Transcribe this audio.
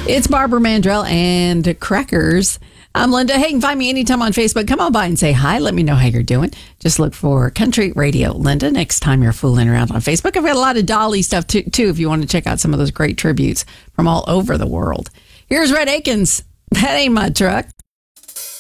It's Barbara Mandrell and Crackers. I'm Linda. Hey, you can find me anytime on Facebook. Come on by and say hi. Let me know how you're doing. Just look for Country Radio Linda next time you're fooling around on Facebook. I've got a lot of Dolly stuff too if you want to check out some of those great tributes from all over the world. Here's Red Akins. That ain't my truck.